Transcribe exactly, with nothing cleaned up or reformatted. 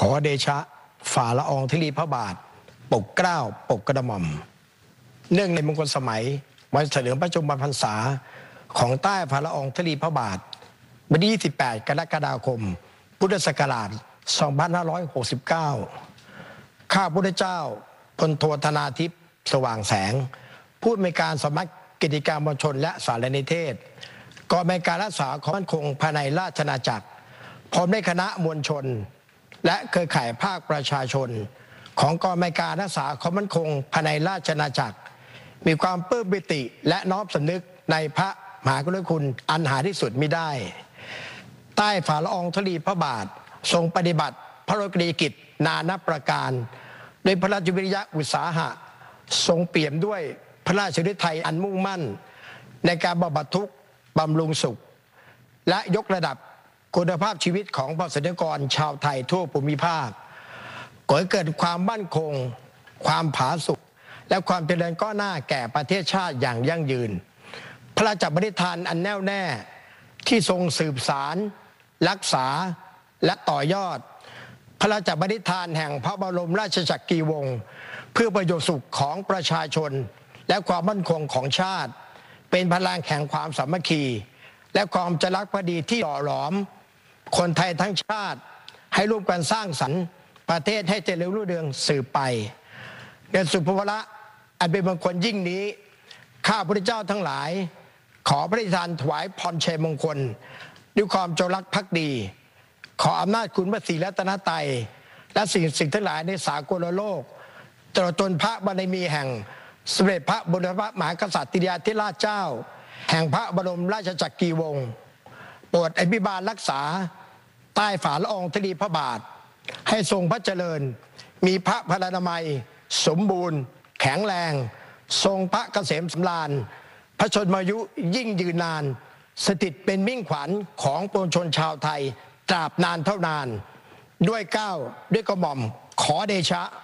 อเดชะฝ่าละอองธุลีพระบาทปกเกล้าปกกระหม่อมเนื่องในมงคลสมัยวันเฉลิมพระชนมพรรษาของใต้ฝ่าละอองธุลีพระบาทวันที่ยี่สิบแปดกรกฎาคมพุทธศักราชสองพันห้าร้อยหกสิบเก้าข้าพุทธเจ้าพลโทธนาทิพย์สว่างแสงผู้อำนวยการสำนักกิจการมวลชนและสารนิเทศกองอำนวยการรักษาความมั่นคงภายในราชอาณาจักรพร้อมด้วยคณะมวลชนและเครือข่ายภาคประชาชนของกองอำนวยการรักษาความมั่นคงภายในราชอาณาจักรมีความปลื้มปิติและน้อมสำนึกในพระมหากรุณาธิคุณอันหาที่สุดมิได้ใต้ฝ่าละอองธุลีพระบาททรงปฏิบัติพระราชกรณียกิจนานับประการโดยพระราชวิริยะอุตสาหะทรงเปี่ยมด้วยพระราชฤทัยอันมุ่งมั่นในการบำบัดทุกข์บำรุงสุขและยกระดับคุณภาพชีวิตของประสบกรชาวไทยทั่วภูมิภาคก่อให้เกิดความมั่นคงความผาสุกและความเจริญก้าวหน้าแก่ประเทศชาติอย่างยั่งยืนพระราชปณิธานอันแน่วแน่ที่ทรงสืบสารรักษาและต่อยอดพระราชปณิธานแห่งพระบรมราชจักรีวงศ์เพื่อประโยชน์สุขของประชาชนและความมั่นคงของชาติเป็นพลังแห่งความสามัคคีและความจงรักภักดีที่หล่อหลอมคนไทยทั้งชาติให้ร่วมกันสร้างสรรค์ประเทศให้เจริญรุ่งเรืองสืบไปในสุภวระอันเป็นมงคลยิ่งนี้ข้าพระเจ้าทั้งหลายขอพระราชทานถวายพรชัยมงคลด้วยความจงรักภักดีขออำนาจคุณพระศรีรัตนตรัยและสิ่งสิ่งทั้งหลายในสากลโลกตลอดจนพระบารมีแห่งสมเด็จพระบรมมหากษัตริยาธิราชเจ้าแห่งพระบรมราชจักรีวงศ์โปรดอภิบาลรักษาใต้ฝ่าละอองธุลีพระบาทให้ทรงพระเจริญมีพระพลานามัยสมบูรณ์แข็งแรงทรงพระเกษมสำราญพระชนมายุยิ่งยืนนานสถิตเป็นมิ่งขวัญของปวงชนชาวไทยตราบนานเท่านานด้วยเกล้าด้วยกระหม่อมขอเดชะ